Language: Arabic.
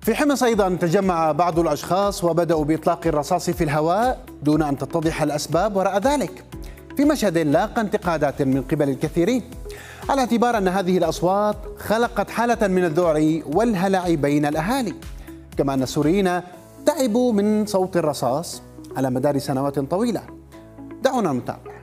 في حمص أيضا تجمع بعض الأشخاص وبدأوا بإطلاق الرصاص في الهواء دون أن تتضح الأسباب وراء ذلك، في مشهد لاقى انتقادات من قبل الكثيرين، على اعتبار أن هذه الأصوات خلقت حالة من الذعر والهلع بين الأهالي، كما أن السوريين تعبوا من صوت الرصاص على مدار سنوات طويلة. دعونا نتابع.